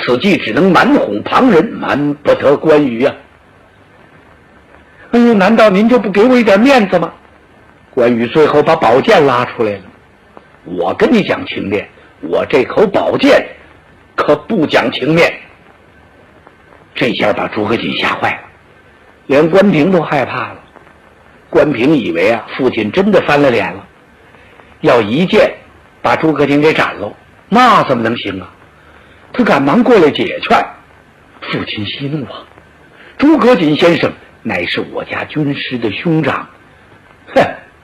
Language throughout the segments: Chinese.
此计只能瞒哄旁人，瞒不得关羽啊！哎呦，难道您就不给我一点面子吗？关羽最后把宝剑拉出来了。我跟你讲情面，我这口宝剑可不讲情面。这下把诸葛瑾吓坏了，连关平都害怕了。关平以为啊，父亲真的翻了脸了，要一剑把诸葛瑾给斩了，那怎么能行啊？他赶忙过来解劝。父亲息怒啊，诸葛瑾先生乃是我家军师的兄长。哼！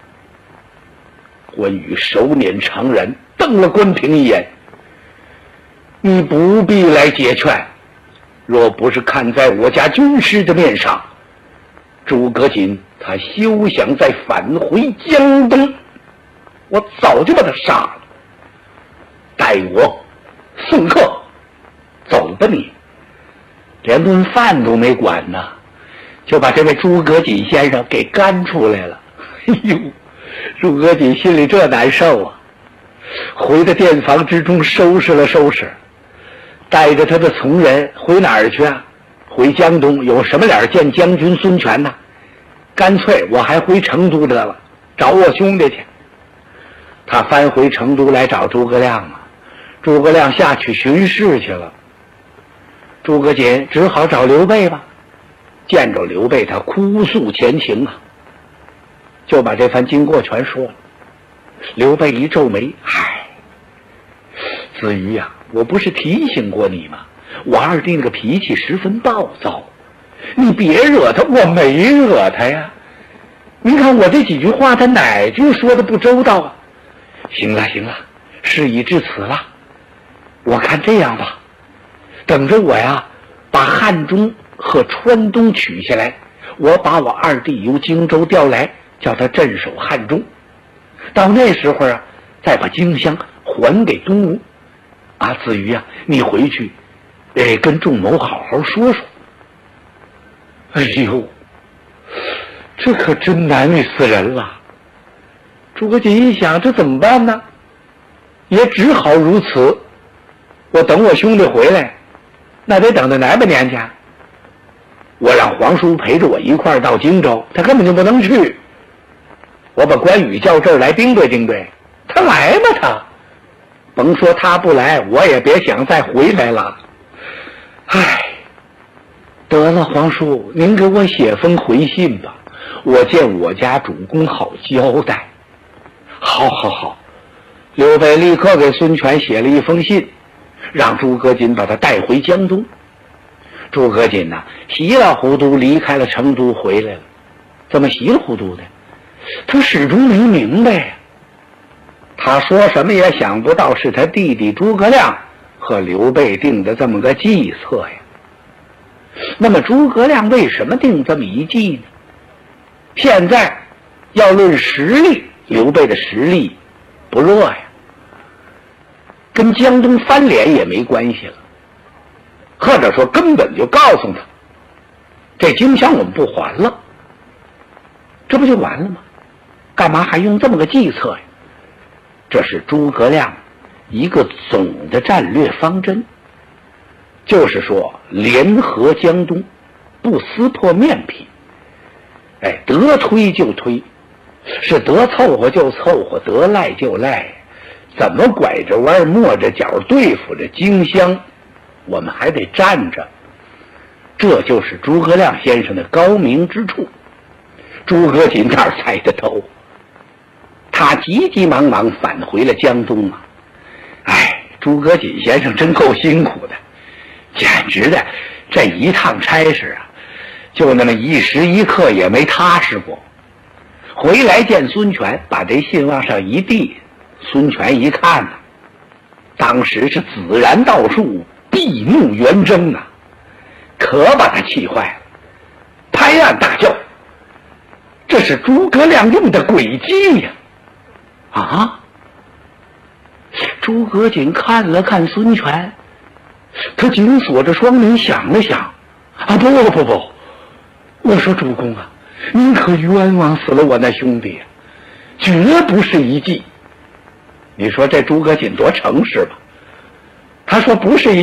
关羽手捻长髯，瞪了关平一眼。你不必来解劝，若不是看在我家军师的面上，诸葛瑾他休想再返回江东，我早就把他杀了。待我送客，走吧你！连顿饭都没管呢，就把这位诸葛瑾先生给赶出来了。哎呦，诸葛瑾心里这难受啊！回到店房之中收拾了收拾，带着他的从人回哪儿去啊？回江东。有什么脸见将军孙权呢？干脆我还回成都得了，找我兄弟去。他翻回成都来找诸葛亮啊，诸葛亮下去巡视去了。诸葛瑾只好找刘备吧。见着刘备，他哭诉前情啊，就把这番经过全说了。刘备一皱眉，唉，子瑜呀，我不是提醒过你吗？我二弟那个脾气十分暴躁，你别惹他。我没惹他呀，您看我这几句话，他哪句说的不周到啊？行了行了，事已至此了，我看这样吧，等着我呀，把汉中和川东取下来，我把我二弟由荆州调来，叫他镇守汉中。到那时候啊，再把荆襄还给东吴。啊，子瑜啊，你回去，跟仲谋好好说说。哎呦，这可真难为死人了。诸葛瑾一想，这怎么办呢？也只好如此。我等我兄弟回来，那得等到哪把年去？我让皇叔陪着我一块儿到荆州，他根本就不能去。我把关羽叫这儿来盯对盯对，他来吧他。甭说他不来，我也别想再回来了。唉，得了，皇叔，您给我写封回信吧，我见我家主公好交代。好好好，刘备立刻给孙权写了一封信，让诸葛瑾把他带回江东。诸葛瑾呐，稀里糊涂离开了成都回来了。怎么稀里糊涂的？他始终没明白呀。他说什么也想不到，是他弟弟诸葛亮和刘备定的这么个计策呀。那么诸葛亮为什么定这么一计呢？现在要论实力，刘备的实力不弱呀，跟江东翻脸也没关系了，或者说根本就告诉他，这荆襄我们不还了，这不就完了吗？干嘛还用这么个计策呀？这是诸葛亮一个总的战略方针，就是说联合江东，不撕破面皮。得推就推，是得凑合就凑合，得赖就赖，怎么拐着弯抹着角对付着荆襄，我们还得站着。这就是诸葛亮先生的高明之处。诸葛瑾哪儿猜得透？他急急忙忙返回了江东啊！诸葛瑾先生真够辛苦的，简直的，这一趟差事啊，就那么一时一刻也没踏实过。回来见孙权，把这信往上一递，孙权一看啊，当时是紫然倒竖，闭目圆睁啊，可把他气坏了，拍案大叫：“这是诸葛亮用的诡计呀！”啊！诸葛瑾看了看孙权，他紧锁着双眉想了想，不，我说主公啊，您可冤枉死了我那兄弟啊，绝不是一计。你说这诸葛瑾多诚实吧？他说不是一